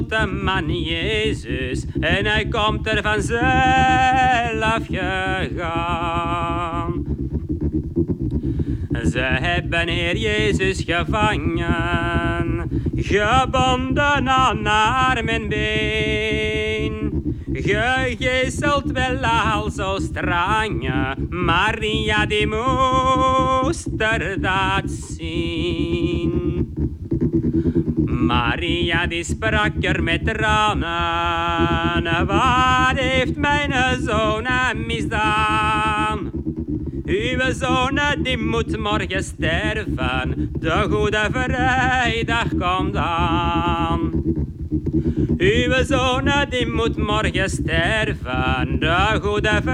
de man Jezus en hij komt er vanzelf gegaan. Ze hebben Heer Jezus gevangen, gebonden aan arm en been. Gegezeld wel al zo streng, Maria die moest er dat zien. Maria die sprak er met tranen, wat heeft mijn zoon misdaan? Uw zoon die moet morgen sterven, de goede vrijdag komt aan. Uw zoon die moet morgen sterven, de goede vrijdag.